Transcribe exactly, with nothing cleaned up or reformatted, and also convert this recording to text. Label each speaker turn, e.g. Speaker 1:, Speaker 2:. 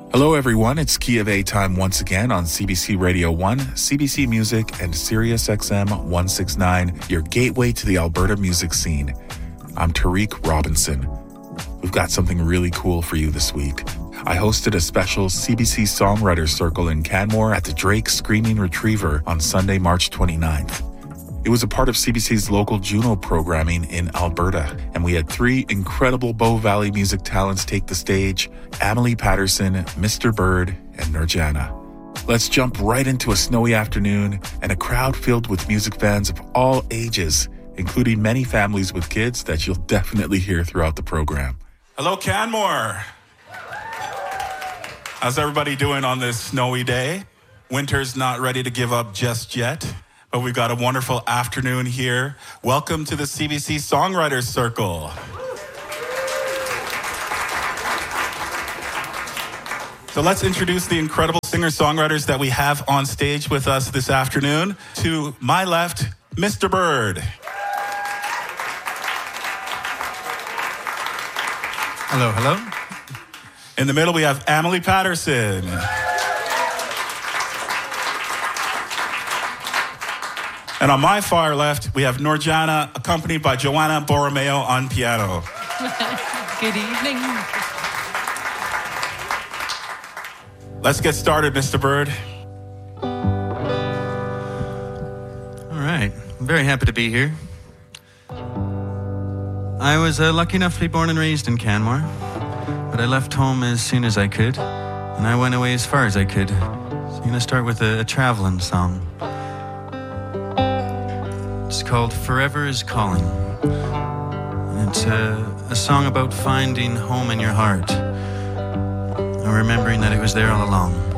Speaker 1: Hello everyone, it's Key of A time once again on C B C Radio one, C B C Music, and Sirius X M one sixty-nine, your gateway to the Alberta music scene. I'm Tariq Robinson. We've got something really cool for you this week. I hosted a special C B C Songwriters Circle in Canmore at the Drake Screaming Retriever on Sunday, March twenty-ninth. It was a part of C B C's local Juno programming in Alberta, and we had three incredible Bow Valley music talents take the stage: Amelie Patterson, Mister Bird, and Nurjana. Let's jump right into a snowy afternoon and a crowd filled with music fans of all ages, including many families with kids that you'll definitely hear throughout the program. Hello, Canmore. How's everybody doing on this snowy day? Winter's not ready to give up just yet, but we've got a wonderful afternoon here. Welcome to the C B C Songwriters Circle. So let's introduce the incredible singer-songwriters that we have on stage with us this afternoon. To my left, Mister Bird.
Speaker 2: Hello, hello.
Speaker 1: In the middle, we have Amelie Patterson. And on my far left, we have Nurjana, accompanied by Joanna Borromeo on piano.
Speaker 3: Good evening.
Speaker 1: Let's get started, Mister Bird.
Speaker 2: All right. I'm very happy to be here. I was uh, lucky enough to be born and raised in Canmore, but I left home as soon as I could, and I went away as far as I could. So I'm going to start with a, a traveling song. It's called Forever is Calling. It's a, a song about finding home in your heart and remembering that it was there all along.